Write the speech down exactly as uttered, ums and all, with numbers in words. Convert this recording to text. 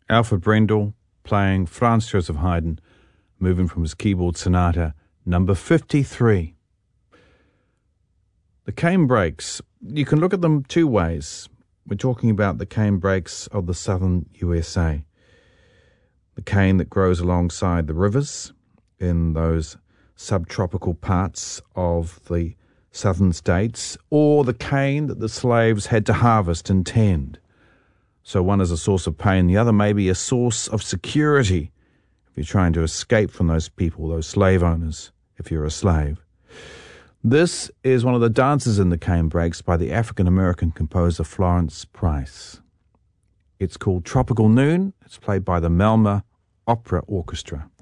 Alfred Brendel playing Franz Joseph Haydn, moving from his keyboard sonata number fifty-three. The cane brakes, you can look at them two ways. We're talking about the cane brakes of the southern U S A. The cane that grows alongside the rivers in those subtropical parts of the southern states, or the cane that the slaves had to harvest and tend. So one is a source of pain, the other may be a source of security if you're trying to escape from those people, those slave owners, if you're a slave. This is one of the dances in the cane brakes by the African-American composer Florence Price. It's called Tropical Noon. It's played by the Melma Opera Orchestra.